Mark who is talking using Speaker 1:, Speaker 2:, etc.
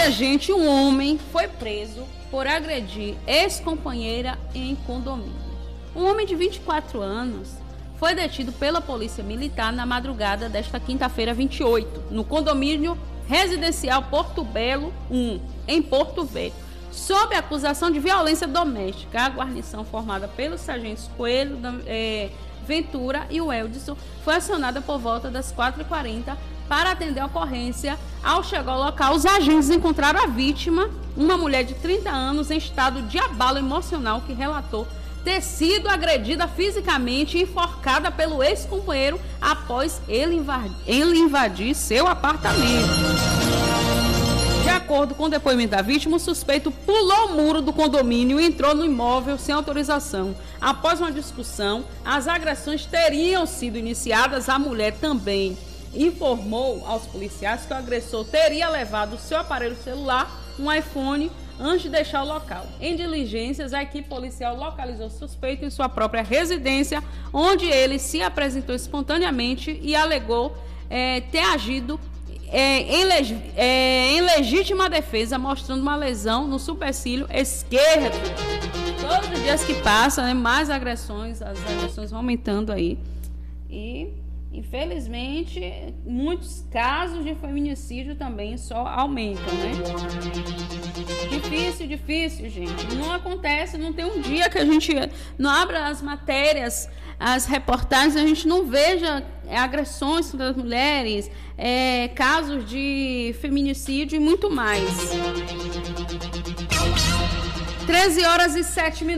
Speaker 1: Olha, gente, um homem foi preso por agredir ex-companheira em condomínio. Um homem de 24 anos foi detido pela Polícia Militar na madrugada desta quinta-feira, 28, no condomínio residencial Porto Belo 1, em Porto Velho, sob acusação de violência doméstica. A guarnição formada pelos sargentos Coelho, Ventura e o Eldson foi acionada por volta das 4h40 para atender a ocorrência. Ao chegar ao local, os agentes encontraram a vítima, uma mulher de 30 anos, em estado de abalo emocional, que relatou ter sido agredida fisicamente e enforcada pelo ex-companheiro após ele invadir seu apartamento. De acordo com o depoimento da vítima, o suspeito pulou o muro do condomínio e entrou no imóvel sem autorização. Após uma discussão, as agressões teriam sido iniciadas. A mulher também informou aos policiais que o agressor teria levado seu aparelho celular, um iPhone, antes de deixar o local. Em diligências, a equipe policial localizou o suspeito em sua própria residência, onde ele se apresentou espontaneamente e alegou ter agido em legítima defesa, mostrando uma lesão no supercílio esquerdo. Todos os dias que passam, mais agressões, as agressões vão aumentando aí. E, infelizmente, muitos casos de feminicídio também só aumentam, né? Difícil, gente. Não acontece, não tem um dia que a gente não abra as matérias, as reportagens, a gente não veja agressões contra as mulheres, casos de feminicídio e muito mais. 13h07.